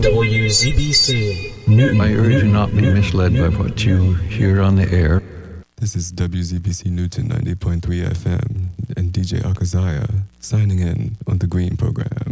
WZBC Newton. I urge you not be misled by what you hear on the air. This is WZBC Newton 90.3 FM and DJ Akazaya signing in on the Green Program.